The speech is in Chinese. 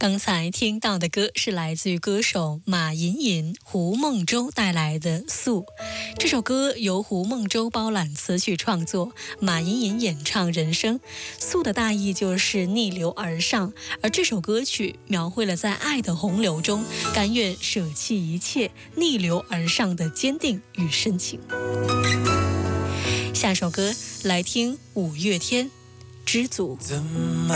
刚才听到的歌是来自于歌手马吟吟、胡梦舟带来的《素》。这首歌由胡梦舟包揽词曲创作，马吟吟演唱人声。素的大意就是逆流而上，而这首歌曲描绘了在爱的洪流中甘愿舍弃一切、逆流而上的坚定与深情。下首歌来听五月天《知足》。